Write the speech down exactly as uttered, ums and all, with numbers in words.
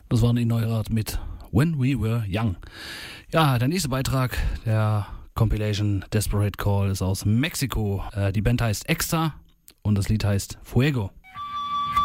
Das war die Neurath mit When We Were Young. Ja, der nächste Beitrag der Compilation Desperate Call ist aus Mexiko. Äh, die Band heißt Extra und das Lied heißt Fuego.